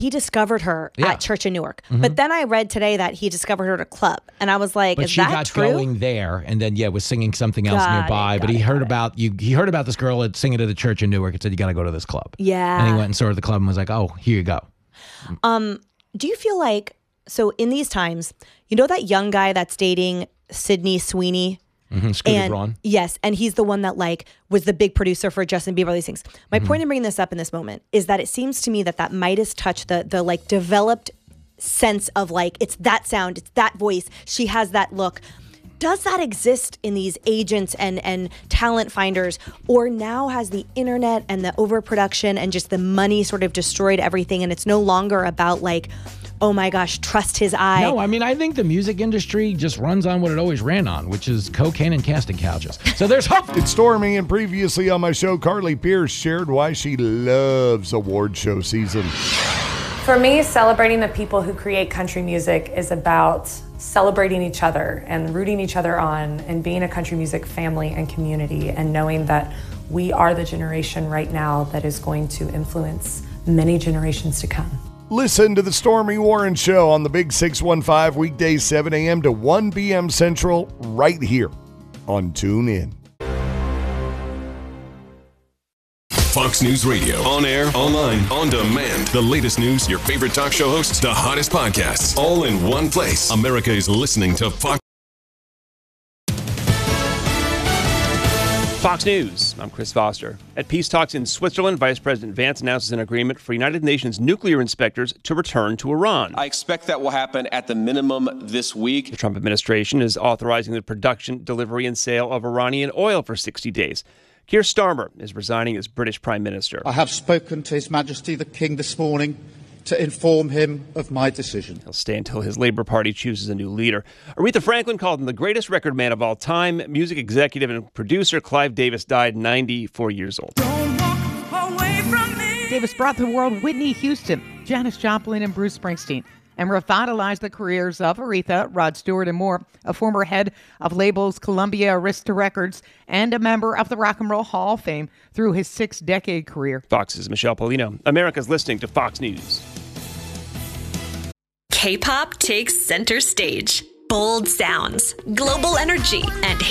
he discovered her at church in Newark. Mm-hmm. But then I read today that he discovered her at a club. And I was like, but is she that got true? going there and then, was singing something else nearby. But he heard about this girl singing at the church in Newark and said, you got to go to this club. Yeah. And he went and saw her at the club and was like, oh, here you go. Do you feel like, so in these times, you know that young guy that's dating Sydney Sweeney? Mm-hmm, Scooter Braun. Yes, and he's the one that was the big producer for Justin Bieber, all these things. My point in bringing this up in this moment is that it seems to me that Midas touch, the developed sense of it's that sound, it's that voice, she has that look. Does that exist in these agents and talent finders, or now has the internet and the overproduction and just the money sort of destroyed everything, and it's no longer about oh my gosh, trust his eye? No, I mean, I think the music industry just runs on what it always ran on, which is cocaine and casting couches. So there's hope. It's Stormy, and previously on my show, Carly Pierce shared why she loves award show season. For me, celebrating the people who create country music is about celebrating each other and rooting each other on and being a country music family and community, and knowing that we are the generation right now that is going to influence many generations to come. Listen to the Stormy Warren Show on the Big 615 weekdays 7 a.m. to 1 p.m. Central right here on TuneIn. Fox News Radio. On air, online, on demand. The latest news, your favorite talk show hosts, the hottest podcasts, all in one place. America is listening to Fox. Fox News, I'm Chris Foster. At peace talks in Switzerland, Vice President Vance announces an agreement for United Nations nuclear inspectors to return to Iran. I expect that will happen at the minimum this week. The Trump administration is authorizing the production, delivery, and sale of Iranian oil for 60 days. Keir Starmer is resigning as British Prime Minister. I have spoken to His Majesty the King this morning to inform him of my decision. He'll stay until his Labour Party chooses a new leader. Aretha Franklin called him the greatest record man of all time. Music executive and producer Clive Davis died 94 years old. Don't walk away from me. Davis brought to the world Whitney Houston, Janis Joplin, and Bruce Springsteen, and revitalized the careers of Aretha, Rod Stewart, and more. A former head of labels Columbia Arista Records and a member of the Rock and Roll Hall of Fame through his 6-decade career. Fox's Michelle Polino. America's listening to Fox News. K-pop takes center stage. Bold sounds, global energy, and